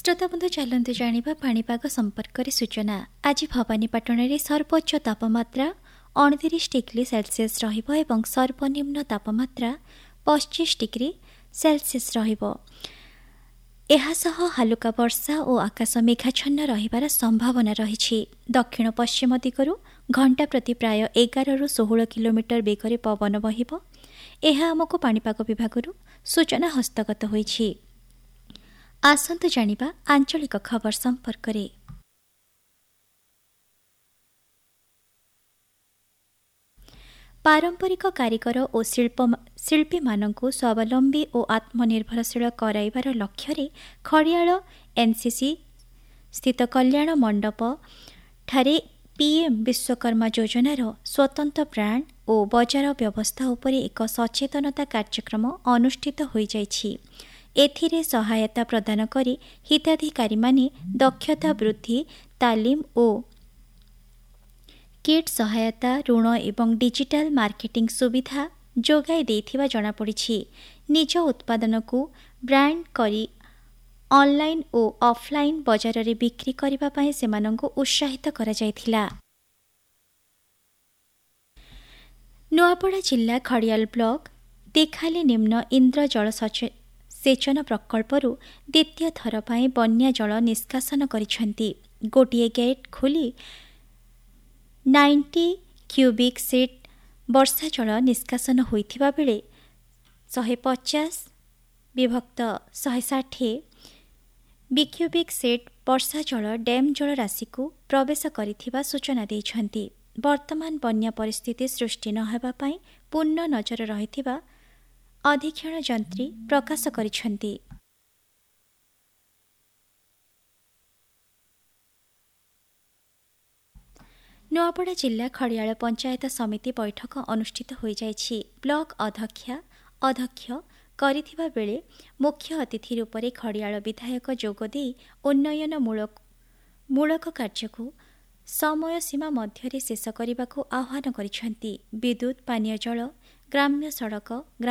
श्रोताबंधु चलतु जानिबा पाणीपाग संपर्क सूचना। आज भवानीपाटन में सर्वोच्च तापमात्रा 29 डिग्री सेल्सियस रहिबो एवं सर्वनिम्न तापमात्रा 25 डिग्री सेल्सियस रहिबो। एहासह हालुका वर्षा और आकाश मेघाच्छन्न रहिबार संभावना रहिछि। दक्षिण पश्चिम दिगरु घंटा प्रति प्राय 11 रु 16 किलोमीटर बेगरे पवन बहिबो। एहा आमको पाणीपाग विभागरु सूचना हस्तगत होइछि। आसंतु जानिबा आंचलिक खबर संपर्करे। पारंपरिक कारीगर और शिल्पी मानकु स्वावलंबी और आत्मनिर्भरशील कराइबार लक्ष्य खड़ियाल एनसीसी स्थित कल्याण मंडप ठारे पीएम विश्वकर्मा योजनार स्वतंत्र ब्रांड और बजार व्यवस्था उपरे एक सचेतनता कार्यक्रम अनुष्ठित हो जाइछि। एथिरे सहायता प्रदान करी हिताधिकारी माने दक्षता वृद्धि तालीम और किट सहायता ऋण एवं डिजिटल मार्केटिंग सुविधा जोगाई देथिबा जणा पड़िछि। निज उत्पादन को ब्रांड करी ऑनलाइन और ऑफलाइन बाजार रे बिक्री करिबा पई सेमानंकु उत्साहित करा जायथिला। नुआपड़ा जिला खड़ियाल ब्लॉक देखाली निम्न इंद्र जल सेचन प्रकल्परू द्वितीय थर पई बन्या जल निष्कासन करिसेंती। गोटिए गेट खोली 90 क्यूबिक सीट वर्षा जल निष्कासन होइथिबा बेले 150 विभक्त 160 क्यूबिक सीट वर्षा जल डैम जल राशि को प्रवेश करिथिबा सूचना दैछंती। वर्तमान बन्या परिस्थिति सृष्टि न हेबा पई पूर्ण नजर रहिथिबा अधीक्षण जंत्री प्रकाश करिसेंती। नुआपड़ा जिला खड़ियाल पंचायत समिति बैठक अनुष्ठित हो जाइछि। ब्लॉक अध्यक्ष करिथिबा बेले मुख्य अतिथि रूप में खड़ियाल विधायक जोगदे उन्नयन मूलक कार्य को समय सीमा मध्य शेष करने को आह्वान करिसेंती। विद्युत पानीय जल ग्राम्य सड़क